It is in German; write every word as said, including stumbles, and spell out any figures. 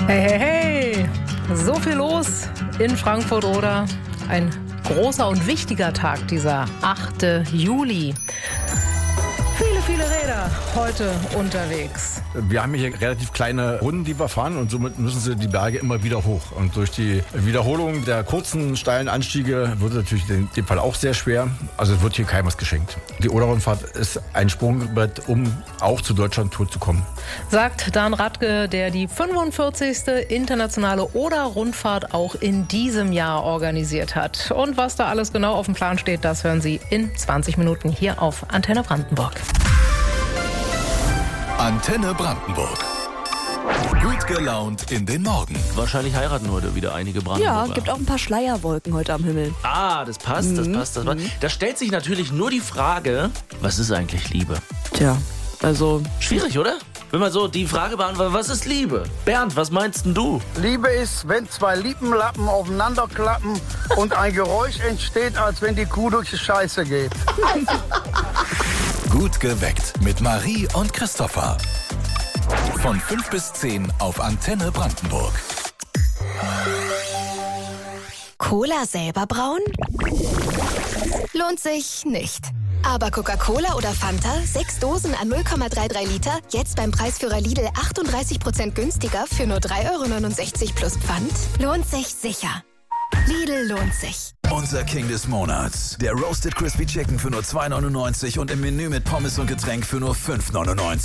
Hey, hey, hey! So viel los in Frankfurt oder ein großer und wichtiger Tag, dieser achte Juli. Viele, viele Räder heute unterwegs. Wir haben hier relativ kleine Runden, die wir fahren und somit müssen sie die Berge immer wieder hoch. Und durch die Wiederholung der kurzen, steilen Anstiege wird es natürlich in dem Fall auch sehr schwer. Also es wird hier keinem was geschenkt. Die Oder-Rundfahrt ist ein Sprungbrett, um auch zu Deutschland-Tour zu kommen. Sagt Dan Radke, der die fünfundvierzigste internationale Oder-Rundfahrt auch in diesem Jahr organisiert hat. Und was da alles genau auf dem Plan steht, das hören Sie in zwanzig Minuten hier auf Antenne Brandenburg. Antenne Brandenburg. Gut gelaunt in den Morgen. Wahrscheinlich heiraten heute wieder einige Brandenburger. Ja, gibt auch ein paar Schleierwolken heute am Himmel. Ah, das passt, das Mhm. passt. Das passt. Da stellt sich natürlich nur die Frage, was ist eigentlich Liebe? Tja, also... Schwierig, oder? Wenn man so die Frage beantwortet, was ist Liebe? Bernd, was meinst denn du? Liebe ist, wenn zwei Lippenlappen aufeinander klappen und ein Geräusch entsteht, als wenn die Kuh durch die Scheiße geht. Gut geweckt mit Marie und Christopher. Von fünf bis zehn auf Antenne Brandenburg. Cola selber brauen? Lohnt sich nicht. Aber Coca-Cola oder Fanta, sechs Dosen an null Komma dreiunddreißig Liter, jetzt beim Preisführer Lidl achtunddreißig Prozent günstiger für nur drei Euro neunundsechzig plus Pfand? Lohnt sich sicher. Lidl lohnt sich. Unser King des Monats. Der Roasted Crispy Chicken für nur zwei neunundneunzig und im Menü mit Pommes und Getränk für nur fünf neunundneunzig.